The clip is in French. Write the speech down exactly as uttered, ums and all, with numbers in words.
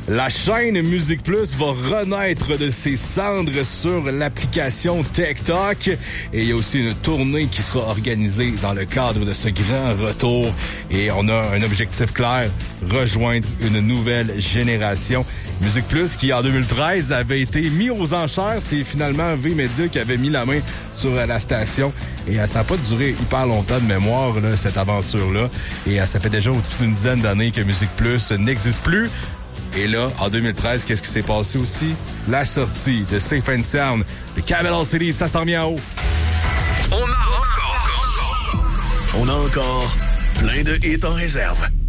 La chaîne Musique Plus va renaître de ses cendres sur l'application TikTok. Et il y a aussi une tournée qui sera organisée dans le cadre de ce grand retour. Et on a un objectif clair, rejoindre une nouvelle génération. Musique Plus, qui en deux mille treize avait été mis aux enchères, c'est finalement V-Media qui avait mis la main sur la station. Et ça n'a pas duré hyper longtemps de mémoire, là, cette aventure-là. Et ça fait déjà au-dessus d'une dizaine d'années que Musique Plus n'existe plus. Et là, en deux mille treize, qu'est-ce qui s'est passé aussi? La sortie de Safe and Sound, de Capital City, ça s'en vient en haut. On a encore, on a encore plein de hits en réserve.